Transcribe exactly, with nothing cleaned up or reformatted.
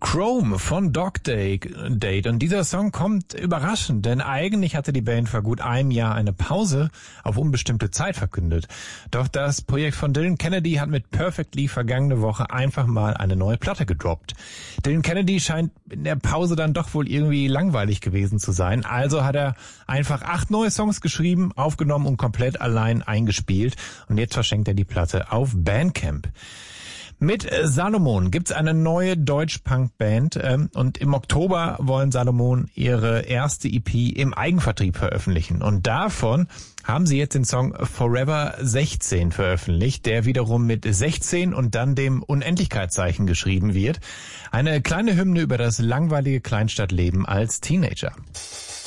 Chrome von Dog Date. Und dieser Song kommt überraschend, denn eigentlich hatte die Band vor gut einem Jahr eine Pause auf unbestimmte Zeit verkündet. Doch das Projekt von Dylan Kennedy hat mit Perfectly vergangene Woche einfach mal eine neue Platte gedroppt. Dylan Kennedy scheint in der Pause dann doch wohl irgendwie langweilig gewesen zu sein. Also hat er einfach acht neue Songs geschrieben, aufgenommen und komplett allein eingespielt. Und jetzt verschenkt er die Platte auf Bandcamp. Mit Salomon gibt's eine neue Deutsch-Punk-Band ähm, und im Oktober wollen Salomon ihre erste E P im Eigenvertrieb veröffentlichen. Und davon haben sie jetzt den Song Forever sechzehn veröffentlicht, der wiederum mit sechzehn und dann dem Unendlichkeitszeichen geschrieben wird. Eine kleine Hymne über das langweilige Kleinstadtleben als Teenager.